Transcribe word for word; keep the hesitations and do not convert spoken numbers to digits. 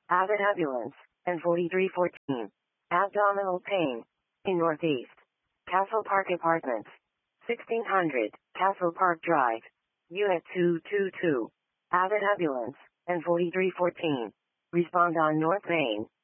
Avid ambulance, and forty-three fourteen. Abdominal pain. In Northeast. Castle Park Apartments. sixteen hundred, Castle Park Drive. Unit two two two. Avid ambulance, and forty-three fourteen. Respond on North Main.